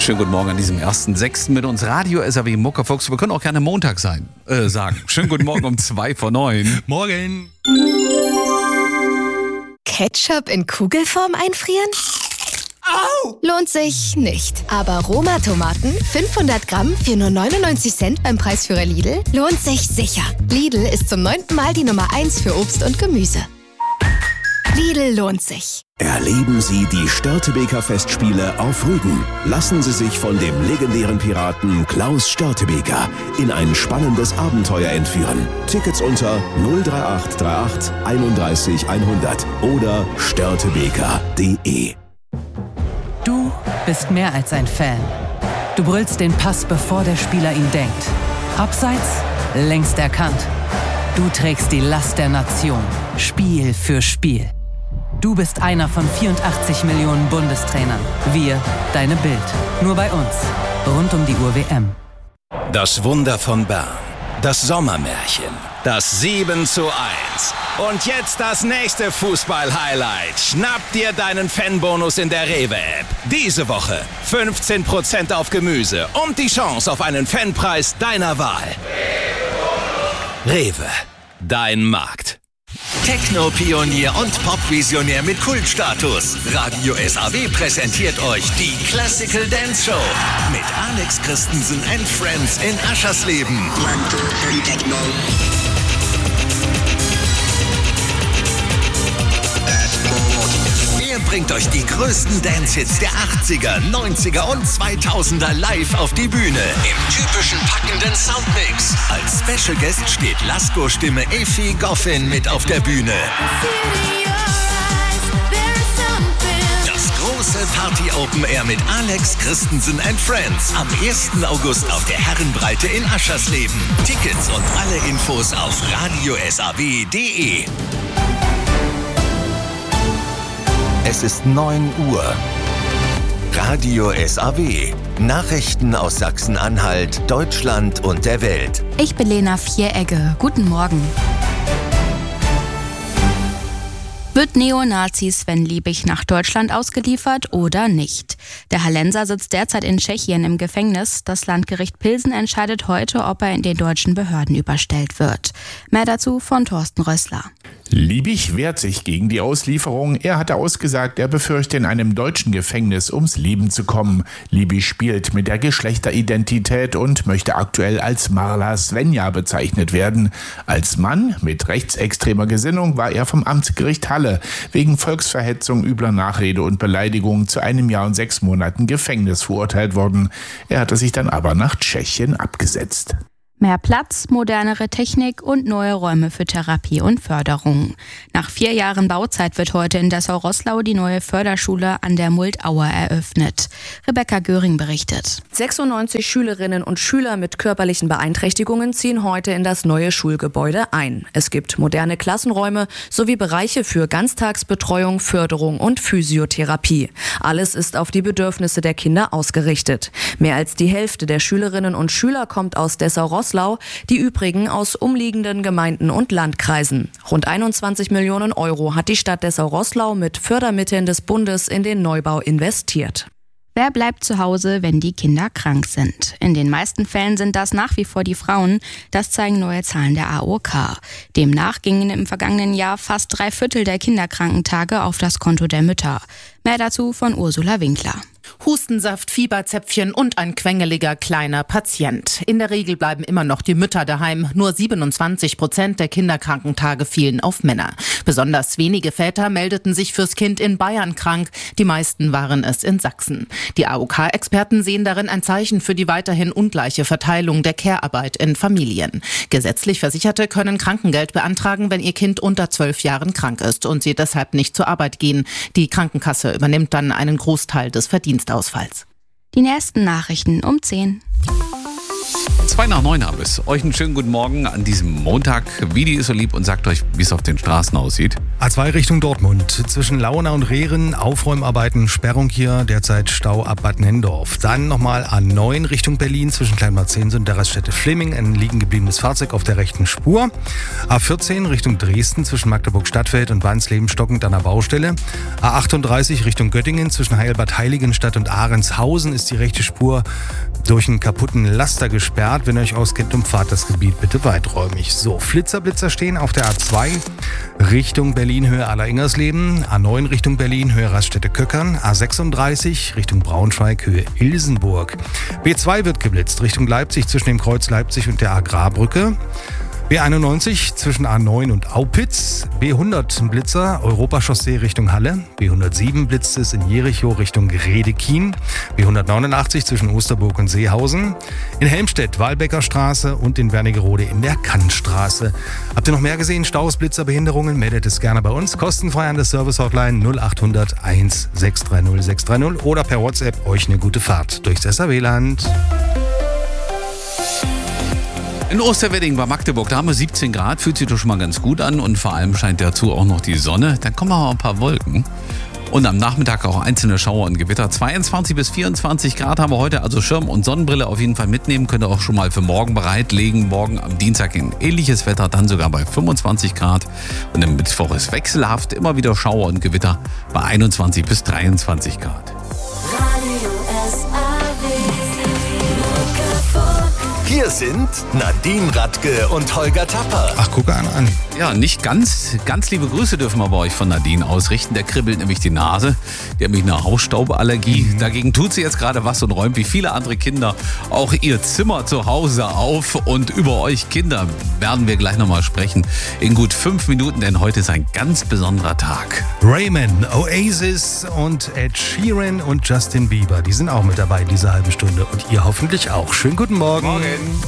Schönen guten Morgen an diesem 1.6. mit uns Radio SAW Muckerfuchs. Wir können auch gerne Montag sagen. Schönen guten Morgen um 8:55. Morgen. Ketchup in Kugelform einfrieren? Au! Lohnt sich nicht. Aber Roma-Tomaten, 500 Gramm für nur 99 Cent beim Preisführer Lidl, lohnt sich sicher. Lidl ist zum 9. Mal die Nummer 1 für Obst und Gemüse. Lidl lohnt sich. Erleben Sie die Störtebeker Festspiele auf Rügen. Lassen Sie sich von dem legendären Piraten Klaus Störtebeker in ein spannendes Abenteuer entführen. Tickets unter 03838 31 100 oder störtebeker.de. Du bist mehr als ein Fan. Du brüllst den Pass, bevor der Spieler ihn denkt. Abseits, längst erkannt. Du trägst die Last der Nation, Spiel für Spiel. Du bist einer von 84 Millionen Bundestrainern. Wir, deine Bild. Nur bei uns. Rund um die Uhr WM. Das Wunder von Bern. Das Sommermärchen. Das 7:1. Und jetzt das nächste Fußball-Highlight. Schnapp dir deinen Fanbonus in der Rewe-App. Diese Woche 15% auf Gemüse und die Chance auf einen Fanpreis deiner Wahl. Rewe. Dein Markt. Techno-Pionier und Pop-Visionär mit Kultstatus. Radio SAW präsentiert euch die Classical Dance Show mit Alex Christensen and Friends in Aschersleben. Er bringt euch die größten Dance-Hits der 80er, 90er und 2000er live auf die Bühne. Im typischen packenden Soundmix. Als Special Guest steht Lasko-Stimme Effi Goffin mit auf der Bühne. Das große Party-Open Air mit Alex Christensen and Friends. Am 1. August auf der Herrenbreite in Aschersleben. Tickets und alle Infos auf radiosaw.de. Es ist 9 Uhr. Radio SAW. Nachrichten aus Sachsen-Anhalt, Deutschland und der Welt. Ich bin Lena Vieregge. Guten Morgen. Wird Neonazi Sven Liebig nach Deutschland ausgeliefert oder nicht? Der Hallenser sitzt derzeit in Tschechien im Gefängnis. Das Landgericht Pilsen entscheidet heute, ob er in den deutschen Behörden überstellt wird. Mehr dazu von Thorsten Rössler. Liebig wehrt sich gegen die Auslieferung. Er hatte ausgesagt, er befürchte, in einem deutschen Gefängnis ums Leben zu kommen. Liebig spielt mit der Geschlechteridentität und möchte aktuell als Marla Svenja bezeichnet werden. Als Mann mit rechtsextremer Gesinnung war er vom Amtsgericht Halle wegen Volksverhetzung, übler Nachrede und Beleidigung zu 1 Jahr und 6 Monaten Gefängnis verurteilt worden. Er hatte sich dann aber nach Tschechien abgesetzt. Mehr Platz, modernere Technik und neue Räume für Therapie und Förderung. Nach 4 Jahren Bauzeit wird heute in Dessau-Roßlau die neue Förderschule an der Muldaue eröffnet. Rebecca Göring berichtet. 96 Schülerinnen und Schüler mit körperlichen Beeinträchtigungen ziehen heute in das neue Schulgebäude ein. Es gibt moderne Klassenräume sowie Bereiche für Ganztagsbetreuung, Förderung und Physiotherapie. Alles ist auf die Bedürfnisse der Kinder ausgerichtet. Mehr als die Hälfte der Schülerinnen und Schüler kommt aus Dessau-Roßlau, die übrigen aus umliegenden Gemeinden und Landkreisen. Rund 21 Millionen Euro hat die Stadt Dessau-Roßlau mit Fördermitteln des Bundes in den Neubau investiert. Wer bleibt zu Hause, wenn die Kinder krank sind? In den meisten Fällen sind das nach wie vor die Frauen. Das zeigen neue Zahlen der AOK. Demnach gingen im vergangenen Jahr fast 3/4 der Kinderkrankentage auf das Konto der Mütter. Mehr dazu von Ursula Winkler. Hustensaft, Fieberzäpfchen und ein quengeliger kleiner Patient. In der Regel bleiben immer noch die Mütter daheim. Nur 27% der Kinderkrankentage fielen auf Männer. Besonders wenige Väter meldeten sich fürs Kind in Bayern krank. Die meisten waren es in Sachsen. Die AOK-Experten sehen darin ein Zeichen für die weiterhin ungleiche Verteilung der Care-Arbeit in Familien. Gesetzlich Versicherte können Krankengeld beantragen, wenn ihr Kind unter 12 Jahren krank ist und sie deshalb nicht zur Arbeit gehen. Die Krankenkasse übernimmt dann einen Großteil des Verdienstausfalls. Die nächsten Nachrichten um 10. 8:02 haben es. Euch einen schönen guten Morgen an diesem Montag. Vidi ist so lieb und sagt euch, wie es auf den Straßen aussieht. A2 Richtung Dortmund. Zwischen Launa und Rehren Aufräumarbeiten, Sperrung hier, derzeit Stau ab Bad Nenndorf. Dann nochmal A9 Richtung Berlin zwischen Kleinmarzense und der Raststätte Fleming. Ein liegen gebliebenes Fahrzeug auf der rechten Spur. A14 Richtung Dresden zwischen Magdeburg-Stadtfeld und Wansleben stockend an der Baustelle. A38 Richtung Göttingen zwischen Heilbad Heiligenstadt und Ahrendshausen ist die rechte Spur durch einen kaputten Laster gesperrt. Wenn ihr euch auskennt, umfahrt das Gebiet bitte weiträumig. So, Blitzer stehen auf der A2 Richtung Berlin, Höhe Aller-Ingersleben. A9 Richtung Berlin, Höhe Raststätte Köckern. A36 Richtung Braunschweig, Höhe Ilsenburg. B2 wird geblitzt Richtung Leipzig zwischen dem Kreuz Leipzig und der Agrarbrücke. B91 zwischen A9 und Aupitz, B100 ein Blitzer, Europachaussee Richtung Halle, B107 blitzt es in Jericho Richtung Gredekin, B189 zwischen Osterburg und Seehausen, in Helmstedt Walbecker Straße und in Wernigerode in der Kannstraße. Habt ihr noch mehr gesehen? Staus, Blitzer, Behinderungen? Meldet es gerne bei uns, kostenfrei an der Service-Hotline 0800 1630 630 oder per WhatsApp euch eine gute Fahrt durchs SAW-Land. In Osterwedding bei Magdeburg, da haben wir 17 Grad, fühlt sich doch schon mal ganz gut an und vor allem scheint dazu auch noch die Sonne. Dann kommen aber ein paar Wolken und am Nachmittag auch einzelne Schauer und Gewitter. 22 bis 24 Grad haben wir heute, also Schirm und Sonnenbrille auf jeden Fall mitnehmen. Könnt ihr auch schon mal für morgen bereitlegen. Morgen am Dienstag ein ähnliches Wetter, dann sogar bei 25 Grad. Und am Mittwoch ist wechselhaft, immer wieder Schauer und Gewitter bei 21 bis 23 Grad. Hier sind Nadine Radke und Holger Tapper. Ach, guck an. Ja, nicht ganz liebe Grüße dürfen wir bei euch von Nadine ausrichten. Der kribbelt nämlich die Nase. Die hat nämlich eine Hausstauballergie. Dagegen tut sie jetzt gerade was und räumt wie viele andere Kinder auch ihr Zimmer zu Hause auf. Und über euch Kinder werden wir gleich nochmal sprechen. In gut 5 Minuten, denn heute ist ein ganz besonderer Tag. Rayman, Oasis und Ed Sheeran und Justin Bieber, die sind auch mit dabei in dieser halben Stunde. Und ihr hoffentlich auch. Schönen guten Morgen.